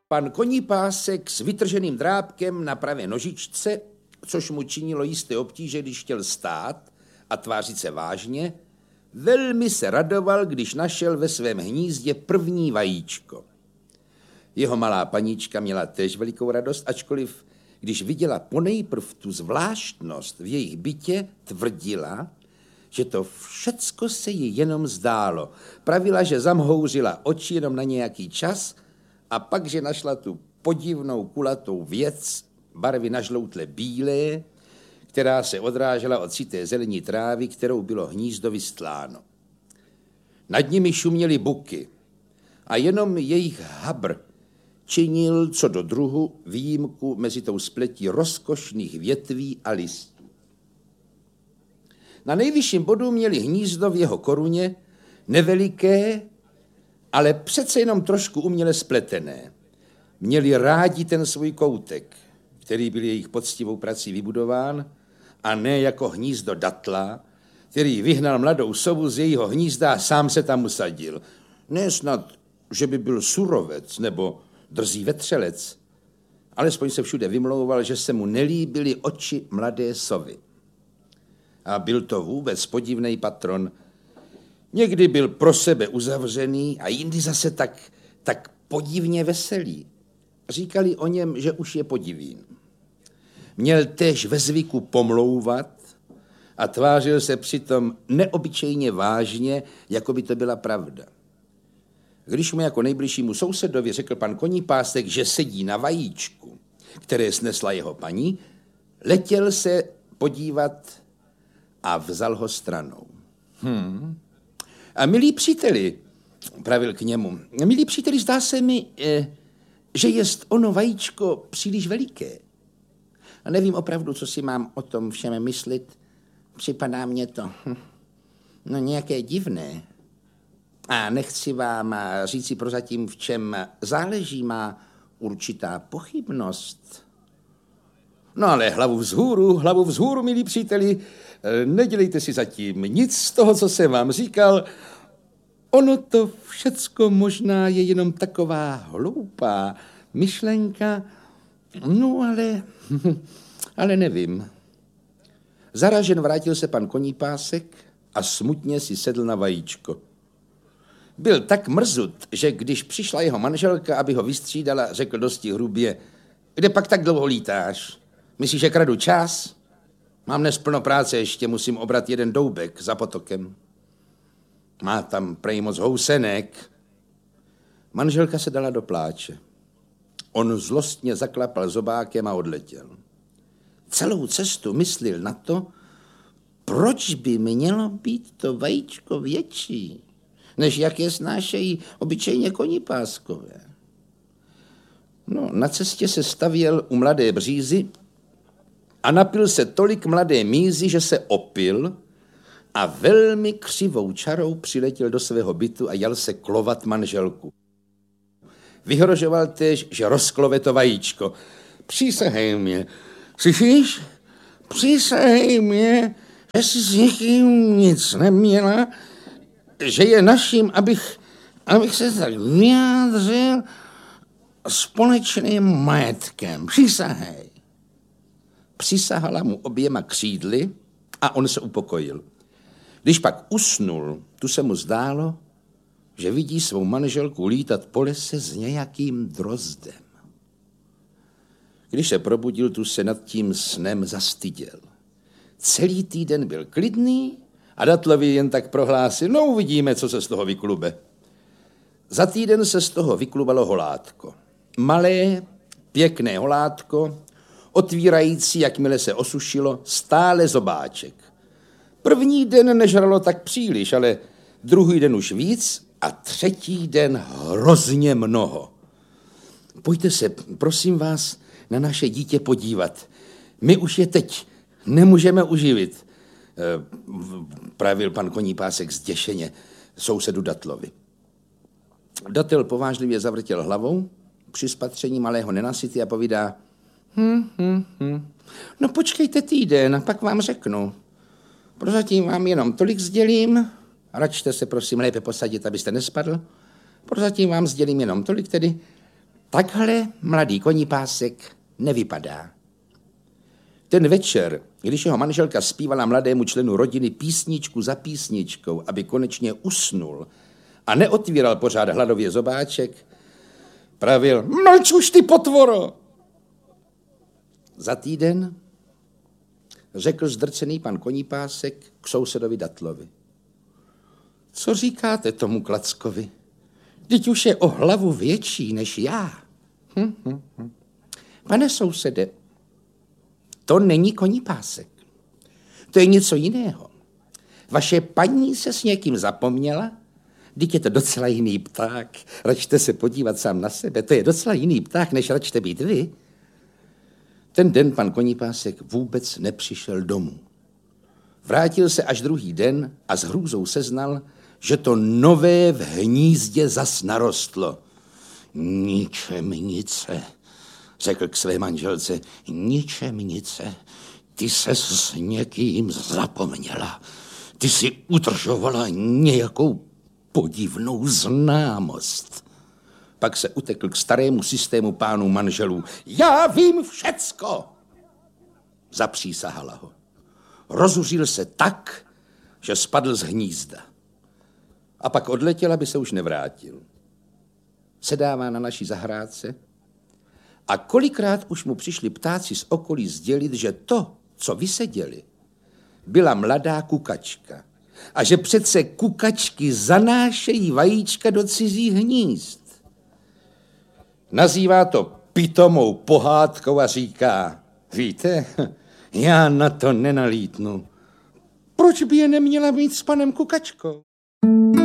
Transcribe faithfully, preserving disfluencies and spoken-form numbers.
Pan Konipásek s vytrženým drápkem na pravé nožičce, což mu činilo jisté obtíže, když chtěl stát a tvářit se vážně, velmi se radoval, když našel ve svém hnízdě první vajíčko. Jeho malá panička měla též velikou radost, ačkoliv, když viděla ponejprv tu zvláštnost v jejich bytě, tvrdila, že to všecko se jí jenom zdálo. Pravila, že zamhouřila oči jenom na nějaký čas a pak, že našla tu podivnou kulatou věc barvy nažloutle bílé, která se odrážela od syté zelení trávy, kterou bylo hnízdo vystláno. Nad nimi šuměly buky a jenom jejich habr činil co do druhu výjimku mezi tou spletí rozkošných větví a listů. Na nejvyšším bodu měli hnízdo v jeho koruně, neveliké, ale přece jenom trošku uměle spletené. Měli rádi ten svůj koutek, který byl jejich poctivou prací vybudován, a ne jako hnízdo datla, který vyhnal mladou sovu z jejího hnízda a sám se tam usadil. Ne snad, že by byl surovec nebo drzý vetřelec, alespoň se všude vymlouval, že se mu nelíbily oči mladé sovy. A byl to vůbec podivný patron. Někdy byl pro sebe uzavřený a jindy zase tak, tak podivně veselý. Říkali o něm, že už je podivín. Měl též ve zvyku pomlouvat a tvářil se přitom neobyčejně vážně, jako by to byla pravda. Když mu jako nejbližšímu sousedovi řekl pan Konipásek, že sedí na vajíčku, které snesla jeho paní, letěl se podívat a vzal ho stranou. Hmm. A milí příteli, pravil k němu, milí příteli, zdá se mi, eh, že jest ono vajíčko příliš veliké. A nevím opravdu, co si mám o tom všem myslit. Připadá mně to hm, no nějaké divné. A nechci vám říci prozatím, v čem záleží má určitá pochybnost. No ale hlavu vzhůru, hlavu vzhůru, milí příteli, nedělejte si zatím nic z toho, co jsem vám říkal. Ono to všecko možná je jenom taková hloupá myšlenka, no ale, ale nevím. Zaražen vrátil se pan Konipásek a smutně si sedl na vajíčko. Byl tak mrzut, že když přišla jeho manželka, aby ho vystřídala, řekl dosti hrubě, kde pak tak dlouho lítáš? Myslíš, že kradu čas? Mám dnes plno práce, ještě musím obrat jeden doubek za potokem. Má tam prej moc housenek. Manželka se dala do pláče. On zlostně zaklapal zobákem a odletěl. Celou cestu myslil na to, proč by mělo být to vajíčko větší, než jak je snášejí obyčejně konipáskové. No, na cestě se stavěl u mladé břízy a napil se tolik mladé mízy, že se opil a velmi křivou čarou přiletěl do svého bytu a jal se klovat manželku. Vyhrožoval též, že rozklove to vajíčko. Přísahej mě, slyšíš? Přísahej mě, že jsi s někým nic neměla, že je naším, abych, abych se tak vyjádřil, společným majetkem. Přísahej. Přisahala mu oběma křídly a on se upokojil. Když pak usnul, tu se mu zdálo, že vidí svou manželku lítat po lese s nějakým drozdem. Když se probudil, tu se nad tím snem zastyděl. Celý týden byl klidný a Datlovi jen tak prohlásil, no uvidíme, co se z toho vyklube. Za týden se z toho vyklubalo holátko. Malé, pěkné holátko, otvírající, jakmile se osušilo, stále zobáček. První den nežralo tak příliš, ale druhý den už víc a třetí den hrozně mnoho. Pojďte se, prosím vás, na naše dítě podívat. My už je teď nemůžeme uživit, pravil pan Konipásek zděšeně sousedu Datlovi. Datel povážlivě zavrtěl hlavou při spatření malého nenasyty a povídá, hm, hm, hm. no počkejte týden a pak vám řeknu. Prozatím vám jenom tolik sdělím, račte se prosím lépe posadit, abyste nespadl. Prozatím vám sdělím jenom tolik tedy, Takhle mladý konipásek nevypadá. Ten večer, když jeho manželka zpívala mladému členu rodiny písničku za písničkou, aby konečně usnul a neotvíral pořád hladově zobáček, pravil: mlč už, ty potvoro! Za týden řekl zdrcený pan Konipásek k sousedovi Datlovi: co říkáte tomu Klackovi? Vždyť už je o hlavu větší než já. Hm, hm, hm. Pane sousede, to není Konipásek. To je něco jiného. Vaše paní se s někým zapomněla? Vždyť je to docela jiný pták. Račte se podívat sám na sebe. To je docela jiný pták, než račte být vy. Ten den pan Konipásek vůbec nepřišel domů. Vrátil se až druhý den a s hrůzou seznal, že to nové v hnízdě zas narostlo. Ničemnice, řekl k své manželce, ničemnice, ty ses s někým zapomněla. Ty si udržovala nějakou podivnou známost. Pak se utekl k starému systému pánů manželů. Já vím všecko! Zapřísahala ho. Rozuřil se tak, že spadl z hnízda. A pak odletěl, aby se už nevrátil. Sedává na naší zahrádce a kolikrát už mu přišli ptáci z okolí sdělit, že to, co vyseděli, byla mladá kukačka a že přece kukačky zanášejí vajíčka do cizích hnízd. Nazývá to pitomou pohádkou a říká: víte, já na to nenalítnu. Proč by je neměla mít s panem Kukačkou?